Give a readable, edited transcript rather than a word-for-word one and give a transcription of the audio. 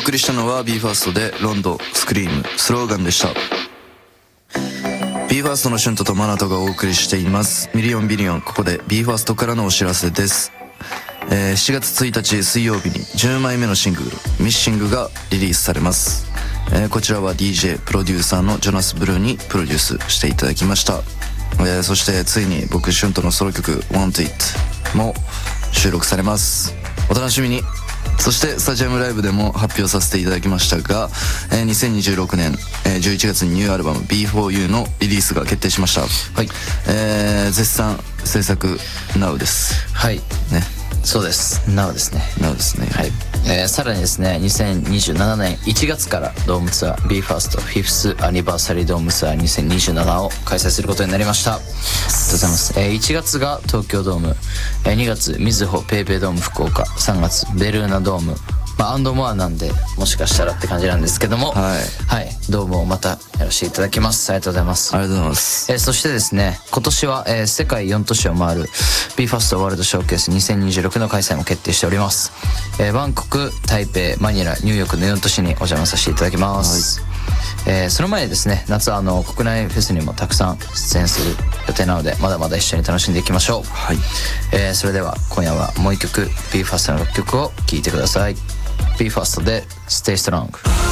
送りしたのは BE:FIRST でロンドスクリームスローガンでした。 BE:FIRST のシュントとマナトがお送りしていますミリオンビリオン。ここで BE:FIRST からのお知らせです。7月1日水曜日に10枚目のシングルミッシングがリリースされます。こちらは DJ プロデューサーのジョナス・ブルーにプロデュースしていただきました。そしてついに僕シュントのソロ曲 Want It も収録されます。お楽しみに。そしてスタジアムライブでも発表させていただきましたが、2026年11月にニューアルバム B4U のリリースが決定しました。はい、絶賛制作 Now です。 はいね、 そうです。Now ですね。 Now ですね。 はい。さらにですね、2027年1月からドームツアー BE:FIRST 5th アニバーサリードームツアー2027を開催することになりました。ありがとうございます。1月が東京ドーム、2月みずほペイペイドーム福岡、3月ベルーナドーム、アンドモアなんでもしかしたらって感じなんですけども、はい、ドームをまたやらせていただきます。ありがとうございます。 ありがとうございます。 そしてですね、今年は、世界4都市を回る BE:FIRST ワールドショーケース2026の開催も決定しております。バンコク、台北、マニラ、ニューヨークの4都市にお邪魔させていただきます。その前にですね、夏は国内フェスにもたくさん出演する予定なので、まだまだ一緒に楽しんでいきましょう。はい。それでは今夜はもう一曲 BE:FIRST の楽曲を聴いてください。BE:FIRST で Stay Strong。